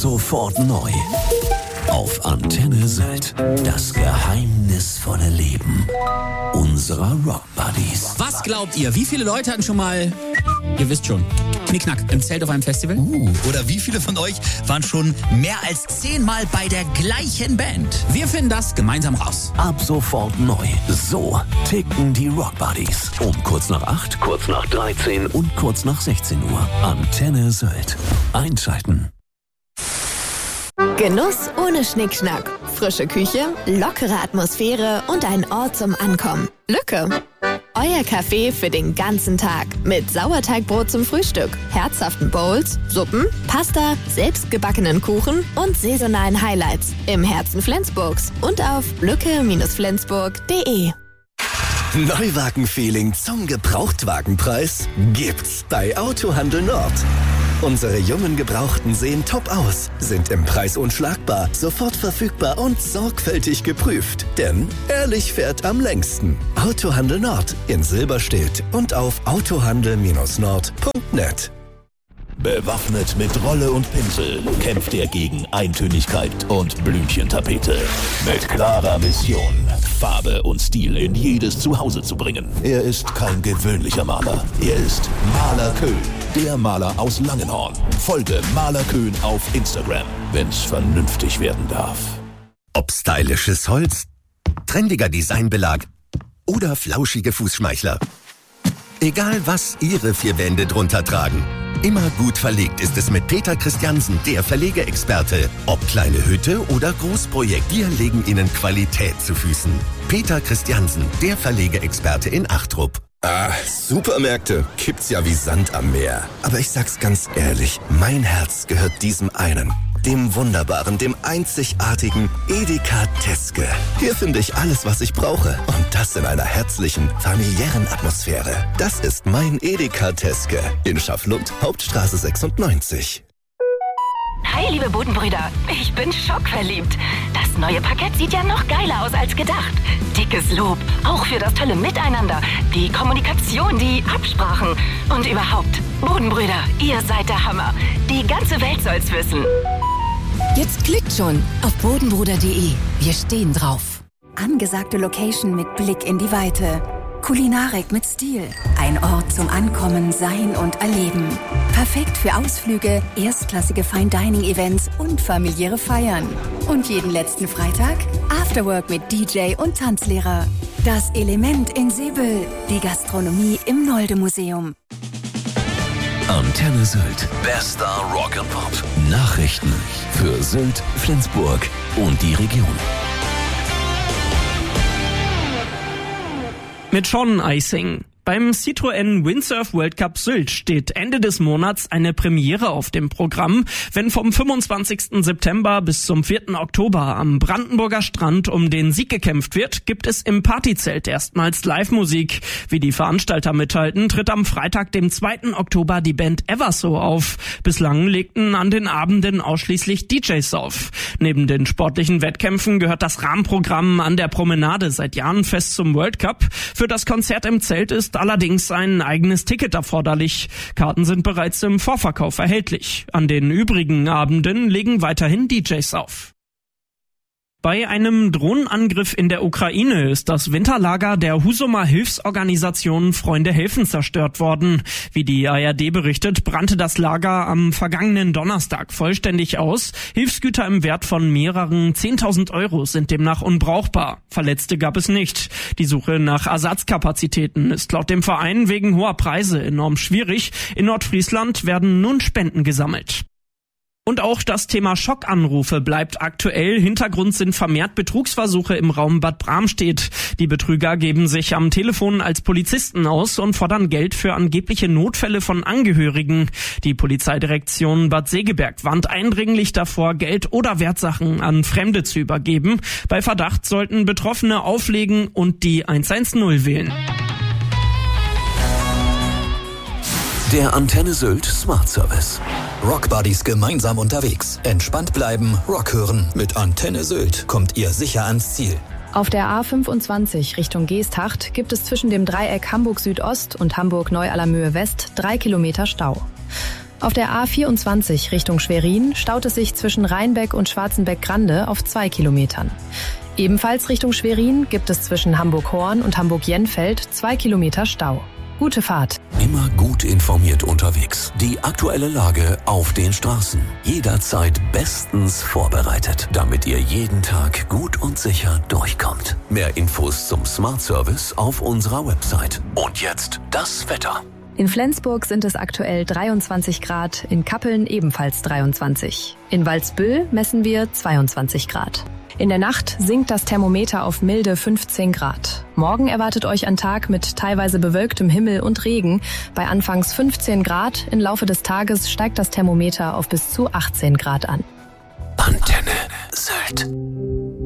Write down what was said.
sofort neu. Auf Antenne Sylt. Das geheimnisvolle Leben unserer Rock Buddies. Was glaubt ihr? Wie viele Leute hatten schon mal, ihr wisst schon, Knickknack im Zelt auf einem Festival? Oder wie viele von euch waren schon mehr als 10 Mal bei der gleichen Band? Wir finden das gemeinsam raus. Ab sofort neu. So ticken die Rock Buddies. Um kurz nach 8, kurz nach 13 und kurz nach 16 Uhr. Antenne Sylt. Einschalten. Genuss ohne Schnickschnack. Frische Küche, lockere Atmosphäre und ein Ort zum Ankommen. Lücke. Euer Café für den ganzen Tag. Mit Sauerteigbrot zum Frühstück, herzhaften Bowls, Suppen, Pasta, selbstgebackenen Kuchen und saisonalen Highlights. Im Herzen Flensburgs und auf lücke-flensburg.de. Neuwagen-Feeling zum Gebrauchtwagenpreis gibt's bei Autohandel Nord. Unsere jungen Gebrauchten sehen top aus, sind im Preis unschlagbar, sofort verfügbar und sorgfältig geprüft. Denn ehrlich fährt am längsten. Autohandel Nord in Silberstedt und auf autohandel-nord.net. Bewaffnet mit Rolle und Pinsel kämpft er gegen Eintönigkeit und Blümchentapete. Mit klarer Mission, Farbe und Stil in jedes Zuhause zu bringen. Er ist kein gewöhnlicher Maler. Er ist Maler Köhn, der Maler aus Langenhorn. Folge Maler Köhn auf Instagram, wenn's vernünftig werden darf. Ob stylisches Holz, trendiger Designbelag oder flauschige Fußschmeichler. Egal was Ihre 4 Wände drunter tragen. Immer gut verlegt ist es mit Peter Christiansen, der Verlegeexperte. Ob kleine Hütte oder Großprojekt, wir legen Ihnen Qualität zu Füßen. Peter Christiansen, der Verlegeexperte in Achtrup. Supermärkte gibt's ja wie Sand am Meer. Aber ich sag's ganz ehrlich, mein Herz gehört diesem einen. Dem wunderbaren, dem einzigartigen Edeka Teske. Hier finde ich alles, was ich brauche. Und das in einer herzlichen, familiären Atmosphäre. Das ist mein Edeka Teske in Schafflund, Hauptstraße 96. Hi, liebe Bodenbrüder. Ich bin schockverliebt. Das neue Parkett sieht ja noch geiler aus als gedacht. Dickes Lob, auch für das tolle Miteinander, die Kommunikation, die Absprachen und überhaupt. Bodenbrüder, ihr seid der Hammer. Die ganze Welt soll's wissen. Jetzt klickt schon auf bodenbruder.de. Wir stehen drauf. Angesagte Location mit Blick in die Weite. Kulinarik mit Stil. Ein Ort zum Ankommen, Sein und Erleben. Perfekt für Ausflüge, erstklassige Fine-Dining-Events und familiäre Feiern. Und jeden letzten Freitag Afterwork mit DJ und Tanzlehrer. Das Element in Seebüll. Die Gastronomie im Nolde-Museum. Antenne Sylt. Bester Rock and Pop. Nachrichten für Sylt, Flensburg und die Region. Mit Sean Icing. Beim Citroën Windsurf World Cup Sylt steht Ende des Monats eine Premiere auf dem Programm, wenn vom 25. September bis zum 4. Oktober am Brandenburger Strand um den Sieg gekämpft wird, gibt es im Partyzelt erstmals Live-Musik. Wie die Veranstalter mitteilten, tritt am Freitag, dem 2. Oktober, die Band Everso auf. Bislang legten an den Abenden ausschließlich DJs auf. Neben den sportlichen Wettkämpfen gehört das Rahmenprogramm an der Promenade seit Jahren fest zum World Cup. Für das Konzert im Zelt ist allerdings ein eigenes Ticket erforderlich. Karten sind bereits im Vorverkauf erhältlich. An den übrigen Abenden legen weiterhin DJs auf. Bei einem Drohnenangriff in der Ukraine ist das Winterlager der Husumer Hilfsorganisation Freunde helfen zerstört worden. Wie die ARD berichtet, brannte das Lager am vergangenen Donnerstag vollständig aus. Hilfsgüter im Wert von mehreren 10.000 Euro sind demnach unbrauchbar. Verletzte gab es nicht. Die Suche nach Ersatzkapazitäten ist laut dem Verein wegen hoher Preise enorm schwierig. In Nordfriesland werden nun Spenden gesammelt. Und auch das Thema Schockanrufe bleibt aktuell. Hintergrund sind vermehrt Betrugsversuche im Raum Bad Bramstedt. Die Betrüger geben sich am Telefon als Polizisten aus und fordern Geld für angebliche Notfälle von Angehörigen. Die Polizeidirektion Bad Segeberg warnt eindringlich davor, Geld oder Wertsachen an Fremde zu übergeben. Bei Verdacht sollten Betroffene auflegen und die 110 wählen. Der Antenne Sylt Smart Service. Rock Buddies gemeinsam unterwegs. Entspannt bleiben, Rock hören. Mit Antenne Sylt kommt ihr sicher ans Ziel. Auf der A25 Richtung Geesthacht gibt es zwischen dem Dreieck Hamburg Südost und Hamburg Neu-Allermöhe West 3 Kilometer Stau. Auf der A24 Richtung Schwerin staut es sich zwischen Rheinbeck und Schwarzenbeck-Grande auf 2 Kilometern. Ebenfalls Richtung Schwerin gibt es zwischen Hamburg-Horn und Hamburg-Jenfeld 2 Kilometer Stau. Gute Fahrt. Immer gut informiert unterwegs. Die aktuelle Lage auf den Straßen. Jederzeit bestens vorbereitet, damit ihr jeden Tag gut und sicher durchkommt. Mehr Infos zum Smart Service auf unserer Website. Und jetzt das Wetter. In Flensburg sind es aktuell 23 Grad, in Kappeln ebenfalls 23. In Walsbüll messen wir 22 Grad. In der Nacht sinkt das Thermometer auf milde 15 Grad. Morgen erwartet euch ein Tag mit teilweise bewölktem Himmel und Regen. Bei anfangs 15 Grad, im Laufe des Tages steigt das Thermometer auf bis zu 18 Grad an. Antenne Sylt.